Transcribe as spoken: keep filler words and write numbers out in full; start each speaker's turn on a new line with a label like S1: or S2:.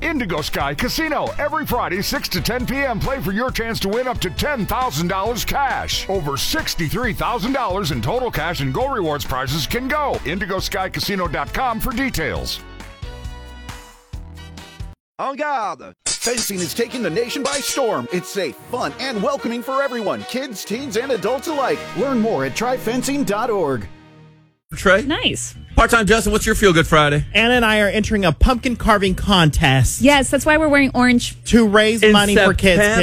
S1: Indigo Sky Casino. Every Friday, six to ten p.m. Play for your chance to win up to ten thousand dollars cash. Over sixty-three thousand dollars in total cash and Go Rewards prizes can go. indigo sky casino dot com for details.
S2: En garde! Fencing is taking the nation by storm. It's safe, fun, and welcoming for everyone, kids, teens, and adults alike. Learn more at try fencing dot org.
S3: Trey?
S4: Nice.
S3: Part-time Justin, what's your Feel-Good Friday?
S5: Anna and I are entering a pumpkin carving contest
S4: Yes, that's why we're wearing orange.
S5: to raise
S3: In
S5: money for kids.
S3: September.